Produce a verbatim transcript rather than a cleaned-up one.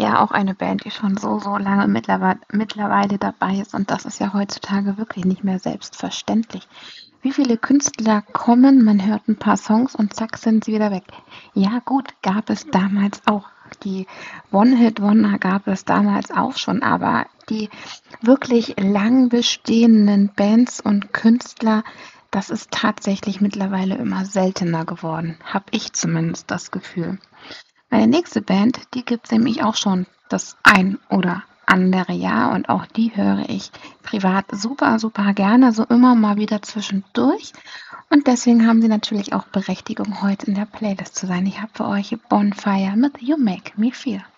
Ja, auch eine Band, die schon so, so lange mittlerwei mittlerweile dabei ist und das ist ja heutzutage wirklich nicht mehr selbstverständlich. Wie viele Künstler kommen, man hört 'n paar Songs und zack sind sie wieder weg. Ja gut, gab es damals auch. Die One-Hit-Wonder gab es damals auch schon, aber die wirklich lang bestehenden Bands und Künstler, das ist tatsächlich mittlerweile immer seltener geworden, habe ich zumindest das Gefühl. Meine nächste Band, die gibt's nämlich auch schon das ein oder andere Jahr und auch die höre ich privat super, super gerne, so immer mal wieder zwischendurch und deswegen haben sie natürlich auch Berechtigung, heute in der Playlist zu sein. Ich habe für euch Bonfire mit „You Make Me Feel“.